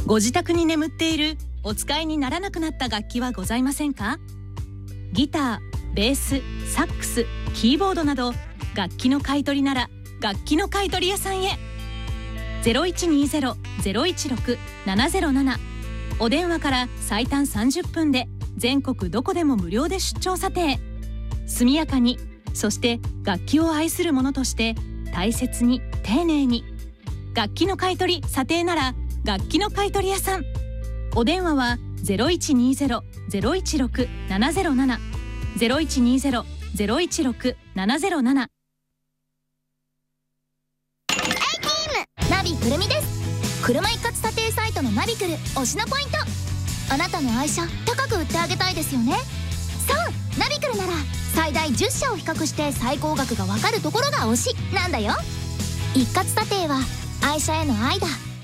ご自宅に眠っているお使いにならなくなった楽器はございませんか？ギター、ベース、サックス、キーボードなど楽器の買い取りなら楽器の買い取り屋さんへ。0120-016-707お電話から最短30分で全国どこでも無料で出張査定。速やかに、そして楽器を愛する者として大切に丁寧に。楽器の買い取り査定なら楽器の買い取り屋さん。お電話は 0120-016-707 0120-016-707。 ナビくるみです。車一括査定サイトのナビクル推しのポイント。あなたの愛車高く売ってあげたいですよね。そう、ナビクルなら最大10社を比較して最高額がわかるところが推しなんだよ。一括査定は愛車への愛だ。